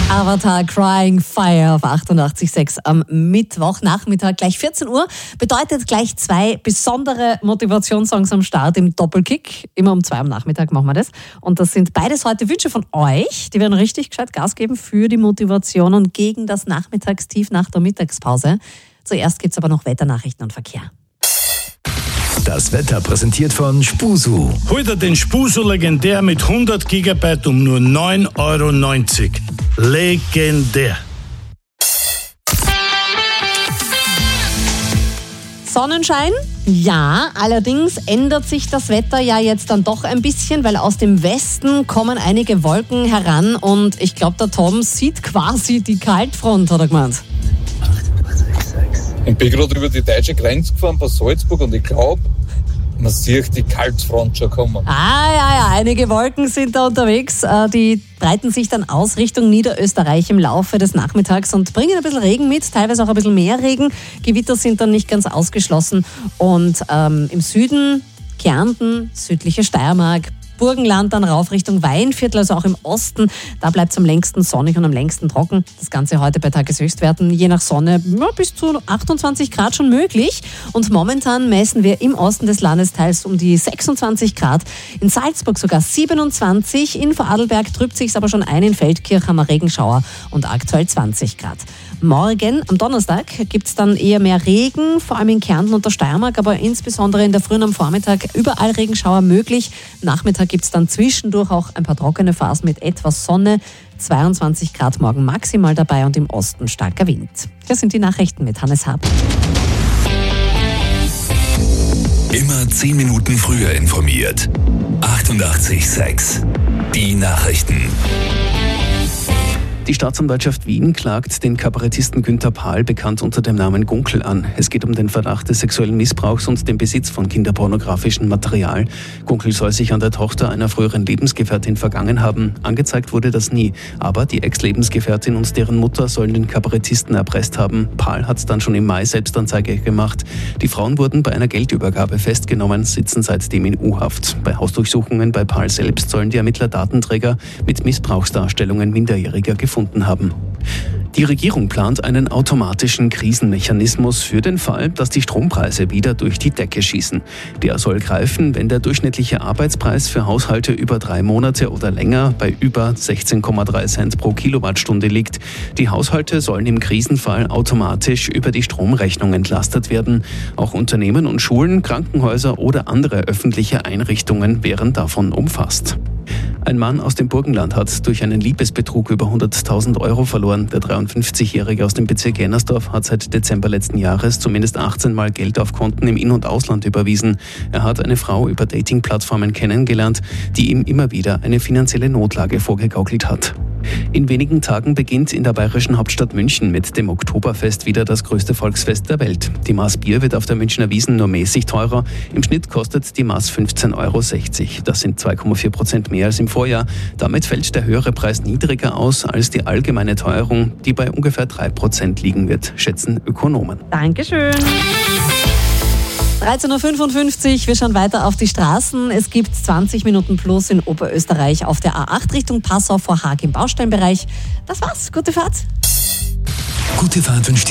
Avatar Crying Fire auf 88.6 am Mittwochnachmittag, gleich 14 Uhr. Bedeutet gleich 2 besondere Motivationssongs am Start im Doppelkick. Immer um 2 am Nachmittag machen wir das. Und das sind beides heute Wünsche von euch. Die werden richtig gescheit Gas geben für die Motivation und gegen das Nachmittagstief nach der Mittagspause. Zuerst gibt es aber noch Wetternachrichten und Verkehr. Das Wetter präsentiert von Spusu. Heute den Spusu legendär mit 100 GB um nur 9,90 €. Legendär. Sonnenschein? Ja, allerdings ändert sich das Wetter ja jetzt dann doch ein bisschen, weil aus dem Westen kommen einige Wolken heran und ich glaube, der Tom sieht quasi die Kaltfront, hat er gemeint. Ich bin gerade über die deutsche Grenze gefahren bei Salzburg und ich glaube, man sieht die Kaltfront schon kommen. Ja, einige Wolken sind da unterwegs. Die breiten sich dann aus Richtung Niederösterreich im Laufe des Nachmittags und bringen ein bisschen Regen mit, teilweise auch ein bisschen mehr Regen. Gewitter sind dann nicht ganz ausgeschlossen. Und im Süden Kärnten, südliche Steiermark, Burgenland dann rauf Richtung Weinviertel, also auch im Osten. Da bleibt es am längsten sonnig und am längsten trocken. Das Ganze heute bei Tageshöchstwerten, je nach Sonne, bis zu 28 Grad schon möglich. Und momentan messen wir im Osten des Landesteils um die 26 Grad. In Salzburg sogar 27. In Vorarlberg trübt sich aber schon ein. In Feldkirch haben wir Regenschauer und aktuell 20 Grad. Morgen, am Donnerstag, gibt es dann eher mehr Regen, vor allem in Kärnten und der Steiermark, aber insbesondere in der Früh und am Vormittag überall Regenschauer möglich. Nachmittag gibt es dann zwischendurch auch ein paar trockene Phasen mit etwas Sonne. 22 Grad morgen maximal dabei und im Osten starker Wind. Das sind die Nachrichten mit Hannes Hab. Immer 10 Minuten früher informiert. 88.6 Die Nachrichten. Die Staatsanwaltschaft Wien klagt den Kabarettisten Günther Pahl, bekannt unter dem Namen Gunkel, an. Es geht um den Verdacht des sexuellen Missbrauchs und den Besitz von kinderpornografischem Material. Gunkel soll sich an der Tochter einer früheren Lebensgefährtin vergangen haben. Angezeigt wurde das nie. Aber die Ex-Lebensgefährtin und deren Mutter sollen den Kabarettisten erpresst haben. Pahl hat dann schon im Mai Selbstanzeige gemacht. Die Frauen wurden bei einer Geldübergabe festgenommen, sitzen seitdem in U-Haft. Bei Hausdurchsuchungen bei Pahl selbst sollen die Ermittler Datenträger mit Missbrauchsdarstellungen Minderjähriger gefunden haben. Die Regierung plant einen automatischen Krisenmechanismus für den Fall, dass die Strompreise wieder durch die Decke schießen. Der soll greifen, wenn der durchschnittliche Arbeitspreis für Haushalte über 3 Monate oder länger bei über 16,3 Cent pro Kilowattstunde liegt. Die Haushalte sollen im Krisenfall automatisch über die Stromrechnung entlastet werden. Auch Unternehmen und Schulen, Krankenhäuser oder andere öffentliche Einrichtungen wären davon umfasst. Ein Mann aus dem Burgenland hat durch einen Liebesbetrug über 100.000 € verloren. Der 53-Jährige aus dem Bezirk Jennersdorf hat seit Dezember letzten Jahres zumindest 18 Mal Geld auf Konten im In- und Ausland überwiesen. Er hat eine Frau über Dating-Plattformen kennengelernt, die ihm immer wieder eine finanzielle Notlage vorgegaukelt hat. In wenigen Tagen beginnt in der bayerischen Hauptstadt München mit dem Oktoberfest wieder das größte Volksfest der Welt. Die Maß Bier wird auf der Münchner Wiesn nur mäßig teurer. Im Schnitt kostet die Maß 15,60 €. Das sind 2,4% mehr als im Vorjahr. Damit fällt der höhere Preis niedriger aus als die allgemeine Teuerung, die bei ungefähr 3% liegen wird, schätzen Ökonomen. Dankeschön. 13.55 Uhr, wir schauen weiter auf die Straßen. Es gibt 20 Minuten plus in Oberösterreich auf der A8 Richtung Passau vor Haag im Baustellenbereich. Das war's, gute Fahrt. Gute Fahrt wünscht